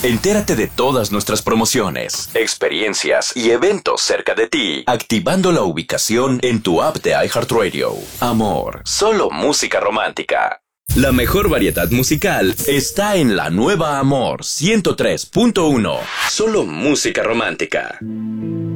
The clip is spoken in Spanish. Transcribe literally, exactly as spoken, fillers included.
Entérate de todas nuestras promociones, experiencias y eventos cerca de ti, activando la ubicación en tu app de iHeartRadio. Amor, solo música romántica. La mejor variedad musical está en la nueva Amor ciento tres punto uno. Solo música romántica.